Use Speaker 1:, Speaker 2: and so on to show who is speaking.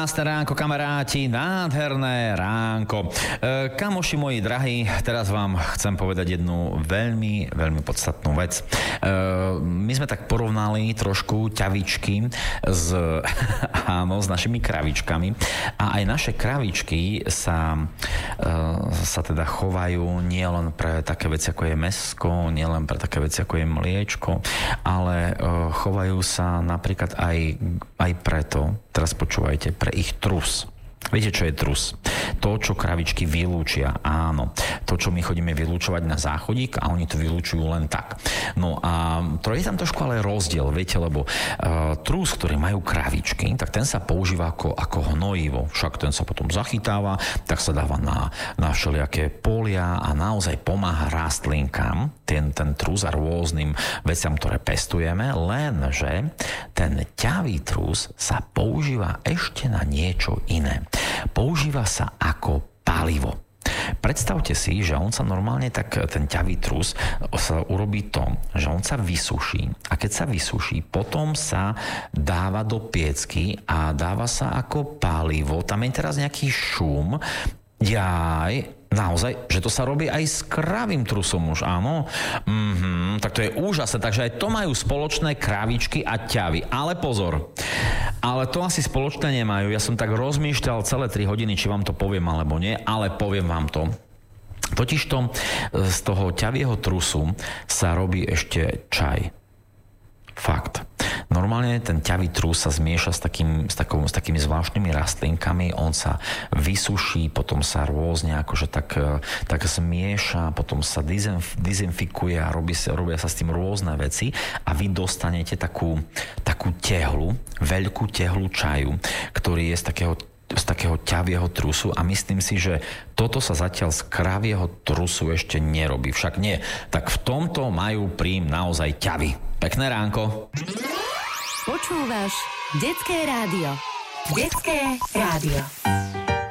Speaker 1: Krásne ránko, kamaráti, nádherné ránko. Kamoši moji drahí, teraz vám chcem povedať jednu veľmi, veľmi podstatnú vec. My sme tak porovnali trošku ťavičky s našimi kravičkami a aj naše kravičky sa teda chovajú nielen pre také veci, ako je mäsko, nielen pre také veci, ako je mliečko, ale chovajú sa napríklad aj preto, teraz počúvajte, pre ich trus. Viete, čo je trus? To, čo kravičky vylúčia, áno. To, čo my chodíme vylúčovať na záchodík a oni to vylúčujú len tak. No a to je tam trošku ale rozdiel, viete, lebo trus, ktorý majú kravičky, tak ten sa používa ako hnojivo. Však ten sa potom zachytáva, tak sa dáva na všelijaké polia a naozaj pomáha rastlinkám, ten trus a rôznym veciam, ktoré pestujeme, lenže ten ťavý trus sa používa ešte na niečo iné. Používa sa ako palivo. Predstavte si, že on sa normálne ten ťavý trus sa urobí to, že on sa vysuší a keď sa vysuší, potom sa dáva do piecky a dáva sa ako palivo. Tam je teraz nejaký šum. Naozaj, že to sa robí aj s kravým trusom už, áno? Tak to je úžasné, takže aj to majú spoločné kravičky a ťavy. Ale pozor, ale to asi spoločné nemajú. Ja som tak rozmýšľal celé 3 hodiny, či vám to poviem alebo nie, ale poviem vám to. Totižto z toho ťavieho trusu sa robí ešte čaj. Fakt. Normálne ten ťavý trus sa zmieša s takými zvláštnymi rastlinkami, on sa vysuší, potom sa rôzne akože tak zmieša, potom sa dezinfikuje a robia sa s tým rôzne veci a vy dostanete takú tehlu, veľkú tehlu čaju, ktorý je z takého ťavieho trusu a myslím si, že toto sa zatiaľ z kravieho trusu ešte nerobí. Však nie. Tak v tomto majú príjm naozaj ťavy. Pekné ránko.
Speaker 2: Počúvaš Detské rádio. Detské rádio.